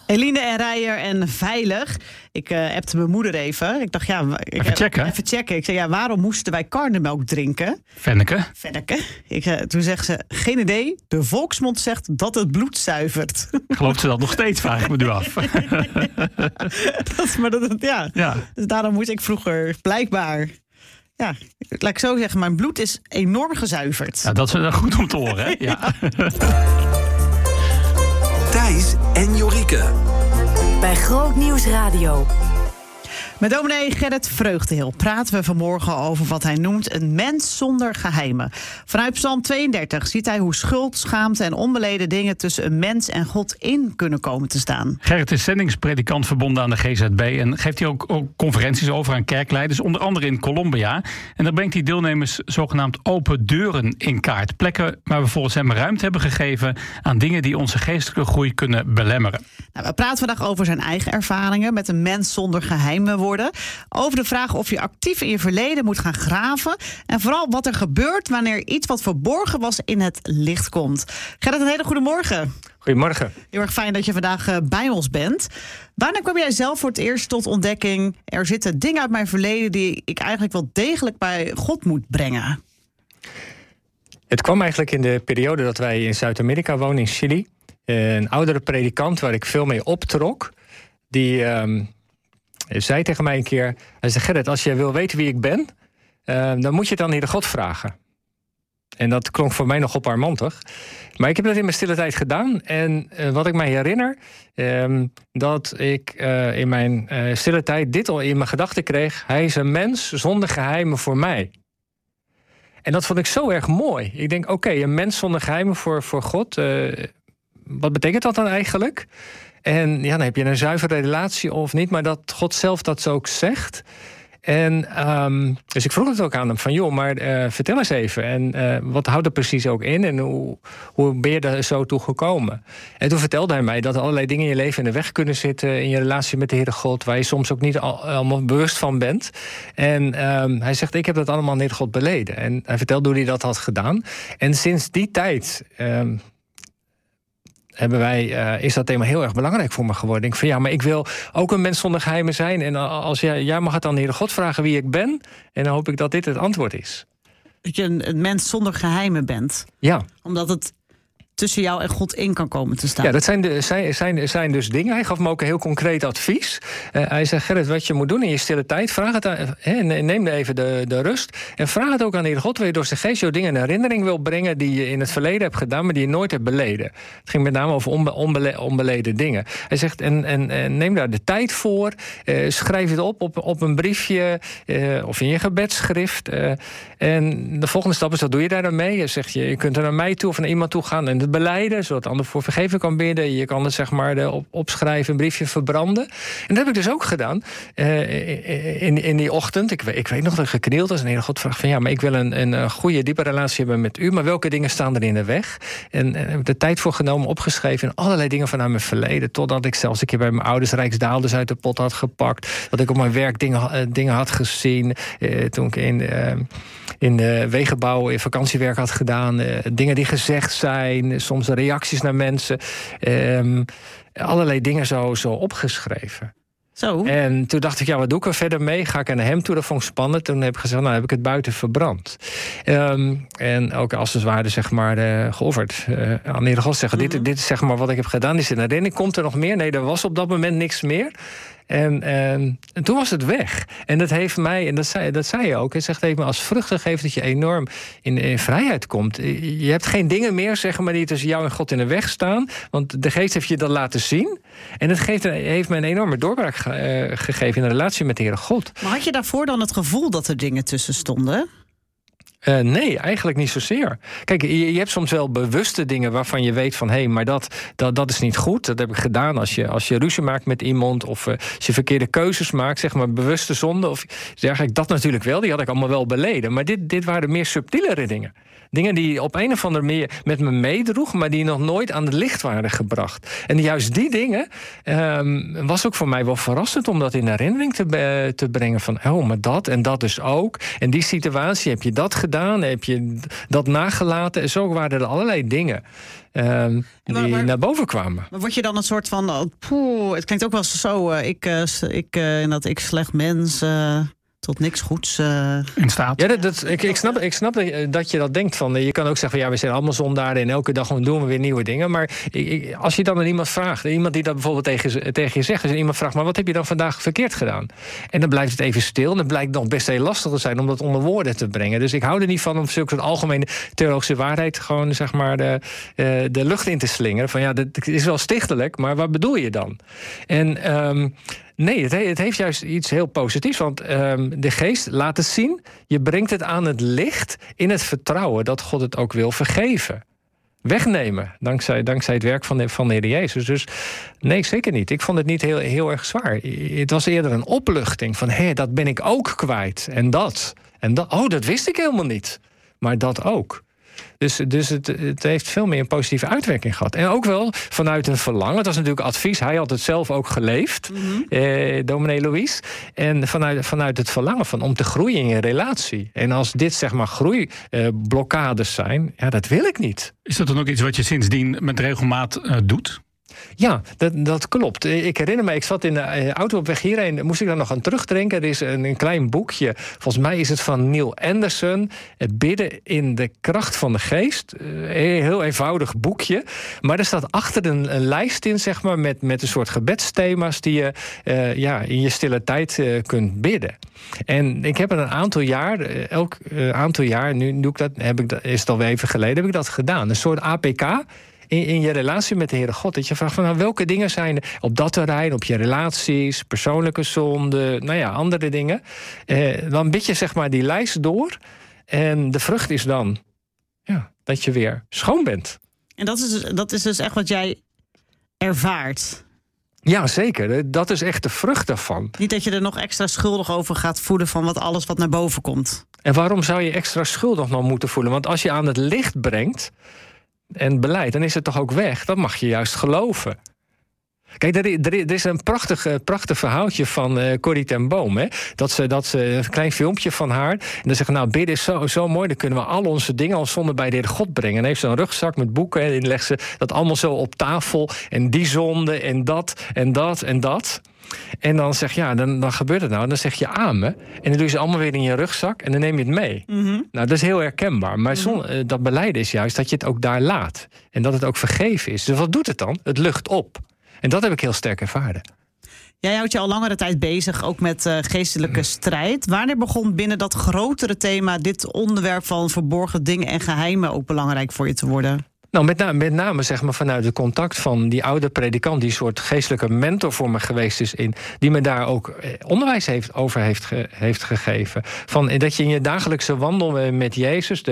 Eline en Rijer en veilig. Ik appte mijn moeder even. Ik dacht, even checken. Ik zei, waarom moesten wij karnemelk drinken? Venneke. Toen zegt ze, geen idee. De volksmond zegt dat het bloed zuivert. Gelooft ze dat nog steeds, vraag ik me nu af. Dus daarom moest ik vroeger blijkbaar... Ja, laat ik zo zeggen, mijn bloed is enorm gezuiverd. Ja, dat is goed om te horen, hè? Ja. Thijs en Jorike. Bij Groot Nieuws Radio. Met dominee Gerrit Vreugdehil praten we vanmorgen over wat hij noemt een mens zonder geheimen. Vanuit Psalm 32 ziet hij hoe schuld, schaamte en onbeleden dingen tussen een mens en God in kunnen komen te staan. Gerrit is zendingspredikant verbonden aan de GZB en geeft hij ook conferenties over aan kerkleiders, onder andere in Colombia. En dan brengt hij deelnemers zogenaamd open deuren in kaart. Plekken waar we volgens hem ruimte hebben gegeven aan dingen die onze geestelijke groei kunnen belemmeren. Nou, we praten vandaag over zijn eigen ervaringen met een mens zonder geheimen worden. Over de vraag of je actief in je verleden moet gaan graven. En vooral wat er gebeurt wanneer iets wat verborgen was in het licht komt. Gerrit, een hele goede morgen. Goedemorgen. Heel erg fijn dat je vandaag bij ons bent. Wanneer kwam jij zelf voor het eerst tot ontdekking... er zitten dingen uit mijn verleden die ik eigenlijk wel degelijk bij God moet brengen? Het kwam eigenlijk in de periode dat wij in Zuid-Amerika wonen, in Chili. Een oudere predikant waar ik veel mee optrok, die zei tegen mij een keer... Hij zei, Gerrit, als je wil weten wie ik ben, dan moet je het aan de Heere God vragen. En dat klonk voor mij nog oppermantig. Maar ik heb dat in mijn stille tijd gedaan. En wat ik mij herinner, dat ik in mijn stille tijd dit al in mijn gedachten kreeg. Hij is een mens zonder geheimen voor mij. En dat vond ik zo erg mooi. Ik denk, oké, een mens zonder geheimen voor God. Wat betekent dat dan eigenlijk? En ja, dan heb je een zuivere relatie of niet, maar dat God zelf dat zo ook zegt. En dus ik vroeg het ook aan hem van, joh, maar vertel eens even. En wat houdt er precies ook in? En hoe ben je er zo toe gekomen? En toen vertelde hij mij dat er allerlei dingen in je leven in de weg kunnen zitten, in je relatie met de Heere God, waar je soms ook niet allemaal bewust van bent. En hij zegt, ik heb dat allemaal aan de Heere God beleden. En hij vertelde hoe hij dat had gedaan. En sinds die tijd is dat thema heel erg belangrijk voor me geworden. Ik denk van ja, maar ik wil ook een mens zonder geheimen zijn. En als jij mag het aan de Heere God vragen wie ik ben. En dan hoop ik dat dit het antwoord is. Dat je een mens zonder geheimen bent. Ja. Omdat het tussen jou en God in kan komen te staan. Ja, dat zijn dus dingen. Hij gaf me ook een heel concreet advies. Hij zei, Gerrit, wat je moet doen in je stille tijd, vraag het aan, neem even de rust. En vraag het ook aan de Heer God, waar je door zijn geest jouw dingen in herinnering wil brengen die je in het verleden hebt gedaan, maar die je nooit hebt beleden. Het ging met name over onbeleden dingen. Hij zegt, en neem daar de tijd voor. Schrijf het op een briefje of in je gebedsschrift. En de volgende stap is, wat doe je daar dan mee? Je zegt, je kunt er naar mij toe of naar iemand toe gaan en het beleiden, zodat de ander voor vergeving kan bidden. Je kan het zeg maar opschrijven, een briefje verbranden. En dat heb ik dus ook gedaan in die ochtend. Ik weet nog dat ik geknield was en de Heer God vraagt van ja, maar ik wil een goede, diepe relatie hebben met u, maar welke dingen staan er in de weg? En heb ik de tijd voor genomen, opgeschreven en allerlei dingen vanuit mijn verleden, totdat ik zelfs een keer bij mijn ouders rijksdaalders uit de pot had gepakt, dat ik op mijn werk dingen had gezien, toen ik in de wegenbouw in vakantiewerk had gedaan, dingen die gezegd zijn, soms reacties naar mensen, allerlei dingen zo opgeschreven. Zo. En toen dacht ik, ja, wat doe ik er verder mee? Ga ik naar hem toe? Dat vond ik spannend. Toen heb ik gezegd, nou heb ik het buiten verbrand. En ook als het ware, zeg maar, geofferd. Aan de Heere God zeggen, dit is zeg maar wat ik heb gedaan. Is in herinnering. Komt er nog meer? Nee, er was op dat moment niks meer. En toen was het weg. En dat heeft mij, en dat zei je ook, het zegt heeft me als vrucht gegeven dat je enorm in vrijheid komt. Je hebt geen dingen meer, zeg maar, die tussen jou en God in de weg staan. Want de geest heeft je dat laten zien. En het heeft me een enorme doorbraak gegeven in de relatie met de Heere God. Maar had je daarvoor dan het gevoel dat er dingen tussen stonden? Nee, eigenlijk niet zozeer. Kijk, je hebt soms wel bewuste dingen waarvan je weet van hé, maar dat is niet goed. Dat heb ik gedaan als je ruzie maakt met iemand of als je verkeerde keuzes maakt, zeg maar bewuste zonde. Of eigenlijk dat natuurlijk wel, die had ik allemaal wel beleden. Maar dit waren meer subtielere dingen. Dingen die op een of andere manier met me meedroeg, maar die nog nooit aan het licht waren gebracht. En juist die dingen was ook voor mij wel verrassend om dat in herinnering te brengen. Van, oh, maar dat en dat dus ook. En die situatie heb je dat gedaan. gedaan? Heb je dat nagelaten? En zo waren er allerlei dingen die naar boven kwamen. Maar word je dan een soort van... het klinkt ook wel zo... ik slecht mens... tot niks goeds in staat. Ja, ik snap dat je dat denkt. Je kan ook zeggen, we zijn allemaal zondaren... en elke dag doen we weer nieuwe dingen. Maar als je dan aan iemand vraagt... iemand die dat bijvoorbeeld tegen je zegt... en iemand vraagt, maar wat heb je dan vandaag verkeerd gedaan? En dan blijft het even stil... en het blijkt nog best heel lastig te zijn... om dat onder woorden te brengen. Dus ik hou er niet van om zulke algemene theologische waarheid... gewoon zeg maar de lucht in te slingeren. Van dat is wel stichtelijk, maar wat bedoel je dan? En... nee, het heeft juist iets heel positiefs. Want de geest laat het zien. Je brengt het aan het licht in het vertrouwen dat God het ook wil vergeven. Wegnemen, dankzij het werk van de Heer Jezus. Dus nee, zeker niet. Ik vond het niet heel erg zwaar. Het was eerder een opluchting van... dat ben ik ook kwijt. En dat. Dat wist ik helemaal niet. Maar dat ook. Dus het heeft veel meer een positieve uitwerking gehad. En ook wel vanuit een verlangen. Het was natuurlijk advies. Hij had het zelf ook geleefd, dominee Louis. En vanuit het verlangen om te groeien in je relatie. En als dit zeg maar groeiblokkades zijn, dat wil ik niet. Is dat dan ook iets wat je sindsdien met regelmaat doet? Ja, dat klopt. Ik herinner me, ik zat in de auto op weg hierheen... moest ik daar nog aan terugdenken. Er is een klein boekje, volgens mij is het van Neil Anderson... Bidden in de kracht van de geest. Een heel eenvoudig boekje. Maar er staat achter een lijst in, zeg maar... met een soort gebedsthema's die je in je stille tijd kunt bidden. En ik heb er een aantal jaar, elk aantal jaar... nu doe ik dat, is het alweer even geleden, heb ik dat gedaan. Een soort APK... In je relatie met de Heere God. Dat je vraagt van welke dingen zijn er op dat terrein, op je relaties, persoonlijke zonden, andere dingen. Dan bid je zeg maar die lijst door. En de vrucht is dan dat je weer schoon bent. En dat is dus echt wat jij ervaart. Ja, zeker. Dat is echt de vrucht daarvan. Niet dat je er nog extra schuldig over gaat voelen van alles wat naar boven komt. En waarom zou je extra schuldig nog moeten voelen? Want als je aan het licht brengt en beleid, dan is het toch ook weg? Dat mag je juist geloven. Kijk, er is een prachtig verhaaltje van Corrie ten Boom. Hè? Dat ze een klein filmpje van haar. En dan zeggen, nou, bidden is zo mooi. Dan kunnen we al onze dingen als zonde bij de Heer God brengen. En dan heeft ze een rugzak met boeken. En dan legt ze dat allemaal zo op tafel. En die zonde en dat en dat en dat. En dan zeg je, dan gebeurt het nou. En dan zeg je amen. En dan doe je ze allemaal weer in je rugzak. En dan neem je het mee. Mm-hmm. Nou, dat is heel herkenbaar. Maar dat beleid is juist dat je het ook daar laat. En dat het ook vergeven is. Dus wat doet het dan? Het lucht op. En dat heb ik heel sterk ervaren. Jij houdt je al langere tijd bezig, ook met geestelijke strijd. Wanneer begon binnen dat grotere thema dit onderwerp van verborgen dingen en geheimen ook belangrijk voor je te worden? Nou, met name zeg maar vanuit het contact van die oude predikant, die soort geestelijke mentor voor me geweest is, die me daar ook onderwijs over heeft gegeven. Van dat je in je dagelijkse wandel met Jezus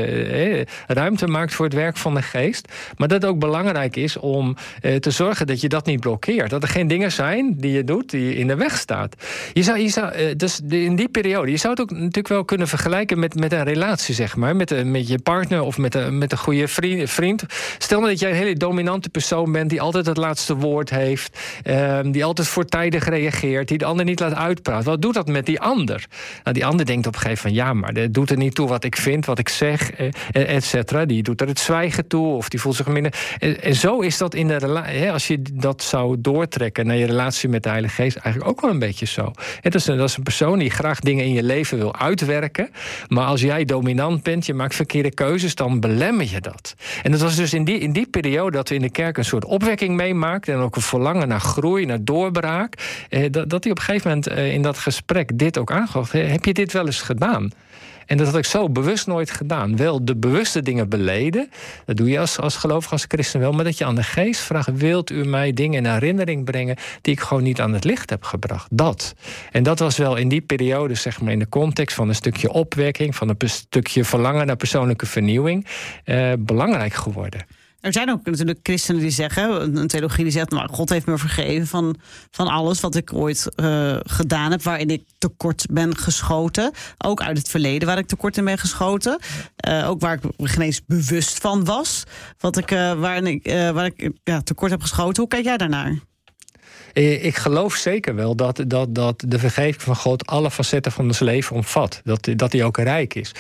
ruimte maakt voor het werk van de geest. Maar dat het ook belangrijk is om te zorgen dat je dat niet blokkeert. Dat er geen dingen zijn die je doet die je in de weg staat. Je zou dus in die periode, je zou het ook natuurlijk wel kunnen vergelijken met een relatie, zeg maar. Met je partner of met een goede vriend. Stel nou dat jij een hele dominante persoon bent die altijd het laatste woord heeft, die altijd voortijdig reageert, die de ander niet laat uitpraten. Wat doet dat met die ander? Nou, die ander denkt op een gegeven moment van maar dat doet er niet toe wat ik vind, wat ik zeg, et cetera. Die doet er het zwijgen toe of die voelt zich minder. En zo is dat in de relatie. Als je dat zou doortrekken naar je relatie met de Heilige Geest, eigenlijk ook wel een beetje zo. Dat is een persoon die graag dingen in je leven wil uitwerken, maar als jij dominant bent, je maakt verkeerde keuzes, dan belemmer je dat. En dat was dus in die periode dat we in de kerk een soort opwekking meemaakten en ook een verlangen naar groei, naar doorbraak, dat hij op een gegeven moment in dat gesprek dit ook aangaf. Heb je dit wel eens gedaan? En dat had ik zo bewust nooit gedaan. Wel de bewuste dingen beleden. Dat doe je als gelovige, als christen wel. Maar dat je aan de geest vraagt, wilt u mij dingen in herinnering brengen die ik gewoon niet aan het licht heb gebracht? Dat. En dat was wel in die periode, zeg maar in de context van een stukje opwekking, van een stukje verlangen naar persoonlijke vernieuwing, belangrijk geworden. Er zijn ook natuurlijk christenen die zeggen, een theologie die zegt, nou, God heeft me vergeven van alles wat ik ooit gedaan heb, waarin ik tekort ben geschoten. Ook uit het verleden waar ik tekort in ben geschoten. Ook waar ik geen eens bewust van was, waar ik tekort heb geschoten. Hoe kijk jij daarnaar? Ik geloof zeker wel dat de vergeving van God alle facetten van ons leven omvat. Dat die ook rijk is.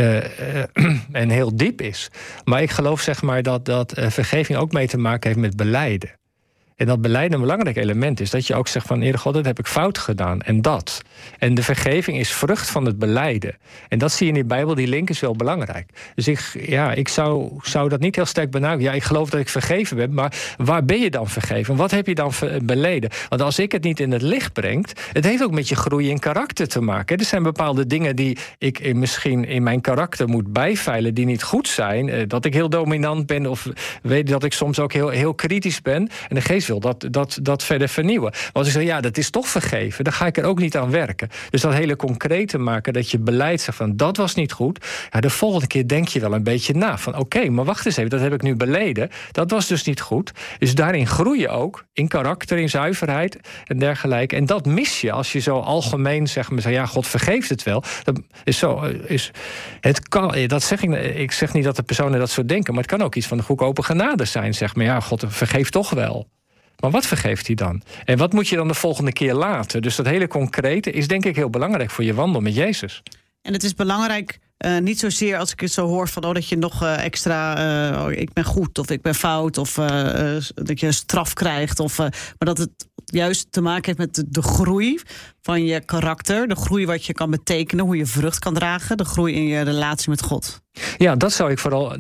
En heel diep is. Maar ik geloof zeg maar dat vergeving ook mee te maken heeft met belijden. En dat belijden een belangrijk element is. Dat je ook zegt van, Heere God, dat heb ik fout gedaan. En dat. En de vergeving is vrucht van het belijden. En dat zie je in de Bijbel, die link is wel belangrijk. Dus ik zou dat niet heel sterk benadrukken. Ja, ik geloof dat ik vergeven ben, maar waar ben je dan vergeven? Wat heb je dan beleden? Want als ik het niet in het licht breng, het heeft ook met je groei in karakter te maken. Er zijn bepaalde dingen die ik misschien in mijn karakter moet bijveilen, die niet goed zijn. Dat ik heel dominant ben of weet dat ik soms ook heel kritisch ben. En de geest wil dat verder vernieuwen. Maar als ik zeg, ja, dat is toch vergeven, dan ga ik er ook niet aan werken. Dus dat hele concrete maken, dat je beleid zegt van, dat was niet goed. Ja, de volgende keer denk je wel een beetje na. Van oké, maar wacht eens even, dat heb ik nu beleden. Dat was dus niet goed. Dus daarin groei je ook, in karakter, in zuiverheid en dergelijke. En dat mis je als je zo algemeen zegt, maar ja, God vergeeft het wel. Dat is zo, het kan, dat zeg ik zeg niet dat de personen dat zo denken, maar het kan ook iets van de goedkope genade zijn, zeg maar. Ja, God vergeeft toch wel. Maar wat vergeeft hij dan? En wat moet je dan de volgende keer laten? Dus dat hele concrete is denk ik heel belangrijk voor je wandel met Jezus. En het is belangrijk, niet zozeer als ik het zo hoor van dat je nog extra, ik ben goed of ik ben fout of dat je straf krijgt. Maar dat het juist te maken heeft met de groei van je karakter, de groei wat je kan betekenen, hoe je vrucht kan dragen, de groei in je relatie met God. Ja, dat zou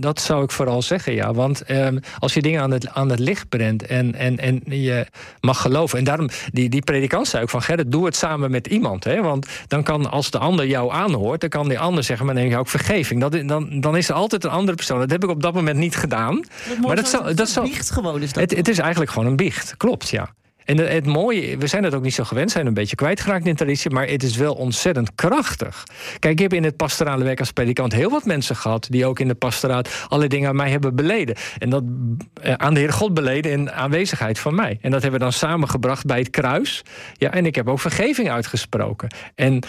ik vooral zeggen, ja. Want als je dingen aan het licht brengt en je mag geloven. En daarom, die predikant zei ook van, Gerrit, doe het samen met iemand. Hè? Want dan kan, als de ander jou aanhoort, dan kan die ander zeggen, maar neem je ook vergeving. Dan is er altijd een andere persoon. Dat heb ik op dat moment niet gedaan. Maar dat biecht gewoon is dat. Het is eigenlijk gewoon een biecht, klopt, ja. En het mooie, we zijn het ook niet zo gewend, zijn een beetje kwijtgeraakt in de traditie, maar het is wel ontzettend krachtig. Kijk, ik heb in het pastorale werk als predikant heel wat mensen gehad die ook in de pastoraat alle dingen aan mij hebben beleden. En dat aan de Heer God beleden in aanwezigheid van mij. En dat hebben we dan samengebracht bij het kruis. Ja, en ik heb ook vergeving uitgesproken. En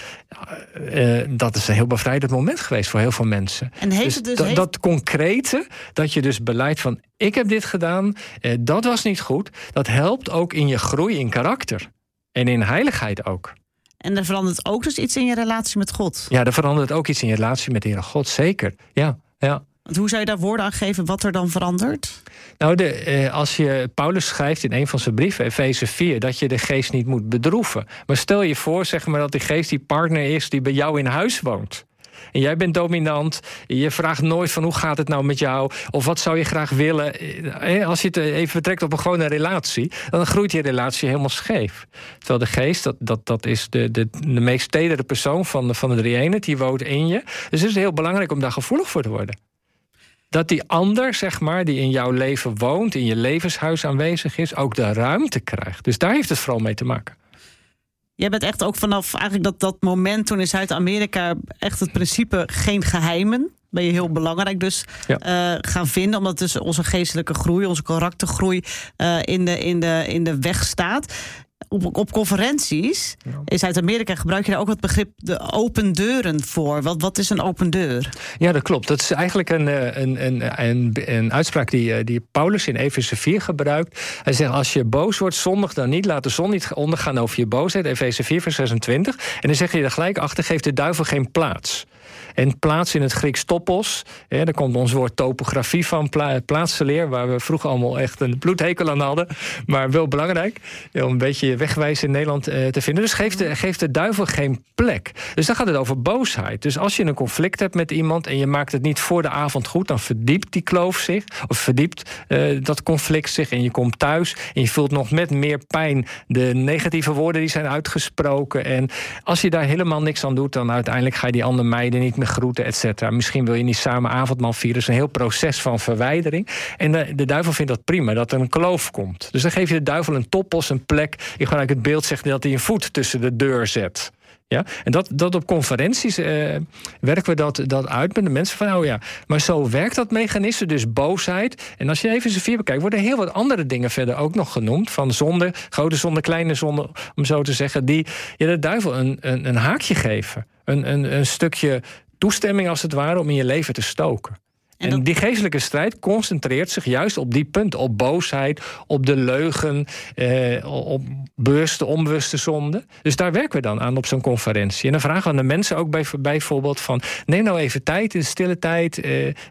dat is een heel bevrijdend moment geweest voor heel veel mensen. En dat concrete, dat je dus beleidt van, ik heb dit gedaan, dat was niet goed. Dat helpt ook in je groei in karakter. En in heiligheid ook. En er verandert ook dus iets in je relatie met God? Ja, er verandert ook iets in je relatie met de Heere God, zeker. Ja. Want hoe zou je daar woorden aan geven wat er dan verandert? Nou, als je Paulus schrijft in een van zijn brieven, Efeze 4, dat je de geest niet moet bedroeven. Maar stel je voor, zeg maar, dat die geest die partner is die bij jou in huis woont. En jij bent dominant. Je vraagt nooit van hoe gaat het nou met jou? Of wat zou je graag willen? Als je het even betrekt op een gewone relatie, dan groeit die relatie helemaal scheef. Terwijl de geest, dat is de meest tedere persoon van de drie-eenheid, die woont in je. Dus het is heel belangrijk om daar gevoelig voor te worden. Dat die ander, zeg maar, die in jouw leven woont, in je levenshuis aanwezig is, ook de ruimte krijgt. Dus daar heeft het vooral mee te maken. Jij bent echt ook vanaf eigenlijk dat moment toen in Zuid-Amerika echt het principe geen geheimen, ben je heel belangrijk dus gaan vinden, omdat dus onze geestelijke groei, onze karaktergroei in de weg staat. Op conferenties in Zuid-Amerika gebruik je daar ook het begrip de open deuren voor. Wat is een open deur? Ja, dat klopt. Dat is eigenlijk een uitspraak die Paulus in Efeze 4 gebruikt. Hij zegt, als je boos wordt, zondig dan niet. Laat de zon niet ondergaan over je boosheid. Efeze 4 vers 26. En dan zeg je er gelijk achter, geeft de duivel geen plaats. En plaats in het Grieks topos, daar komt ons woord topografie van, plaatseleer, waar we vroeger allemaal echt een bloedhekel aan hadden, maar wel belangrijk om een beetje wegwijs in Nederland te vinden. Dus geeft de duivel geen plek. Dus dan gaat het over boosheid. Dus als je een conflict hebt met iemand en je maakt het niet voor de avond goed, dan verdiept die kloof zich, of verdiept dat conflict zich en je komt thuis en je voelt nog met meer pijn de negatieve woorden die zijn uitgesproken. En als je daar helemaal niks aan doet, dan uiteindelijk ga je die andere meiden niet meer groeten, et cetera. Misschien wil je niet samen avondmaal vieren. Dus een heel proces van verwijdering. En de duivel vindt dat prima, dat er een kloof komt. Dus dan geef je de duivel een toppos, een plek. Ik gebruik het beeld, zegt dat hij een voet tussen de deur zet. Ja? En dat op conferenties werken we dat uit met de mensen van, maar zo werkt dat mechanisme, dus boosheid. En als je even z'n 4 bekijkt, worden heel wat andere dingen verder ook nog genoemd. Van zonde, grote zonde, kleine zonde, om zo te zeggen, die de duivel een haakje geven. Een stukje toestemming als het ware om in je leven te stoken. En die geestelijke strijd concentreert zich juist op die punten. Op boosheid, op de leugen, op bewuste, onbewuste zonde. Dus daar werken we dan aan op zo'n conferentie. En dan vragen we aan de mensen ook bijvoorbeeld van... neem nou even tijd, in stille tijd.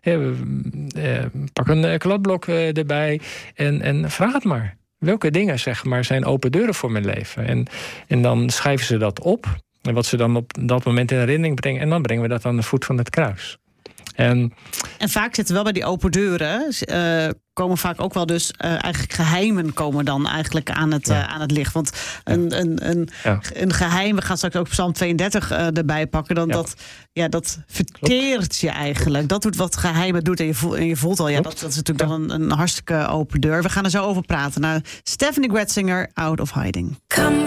Pak een kladblok erbij en vraag het maar. Welke dingen, zeg maar, zijn open deuren voor mijn leven? En dan schrijven ze dat op. En wat ze dan op dat moment in herinnering brengen. En dan brengen we dat aan de voet van het kruis. En vaak zitten wel bij die open deuren... komen vaak ook wel dus eigenlijk geheimen komen dan eigenlijk aan het licht. Want een geheim, we gaan straks ook Psalm 32 erbij pakken... dan dat verteert je eigenlijk. Dat doet wat geheimen doet en je voelt al... dat is natuurlijk dan een hartstikke open deur. We gaan er zo over praten. Naar Stephanie Gretzinger, Out of Hiding. Come